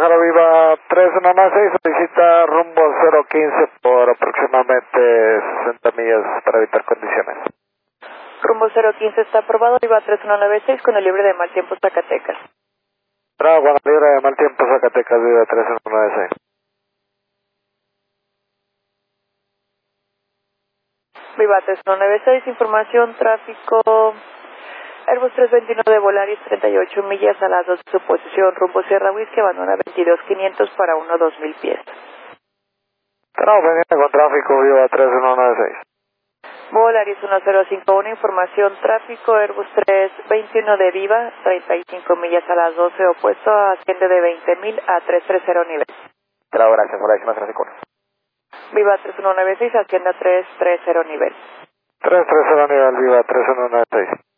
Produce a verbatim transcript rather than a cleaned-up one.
Pájaro Viva tres uno nueve seis, solicita rumbo cero quince por aproximadamente sesenta millas para evitar condiciones. Rumbo cero quince está aprobado, Viva tres uno nueve seis con el libre de mal tiempo Zacatecas. Bravo, Juan, libre de mal tiempo Zacatecas, Viva tres uno nueve seis. Viva tres uno nueve seis, información, tráfico, Airbus trescientos veintiuno de Volaris, treinta y ocho millas a las dos de su posición, rumbo Sierra Whisky, abandona veintidós quinientos para uno dos mil pies. Bravo, pendiente con tráfico, Viva tres uno nueve seis. Volaris uno cero cinco uno, información, tráfico, Airbus trescientos veintiuno de Viva, treinta y cinco millas a las doce, opuesto, asciende de veinte mil a trescientos treinta nivel. Bravo, gracias, Volaris uno cero cinco uno. Viva tres uno nueve seis, asciende a trescientos treinta nivel. tres tres cero nivel, Viva tres uno nueve seis.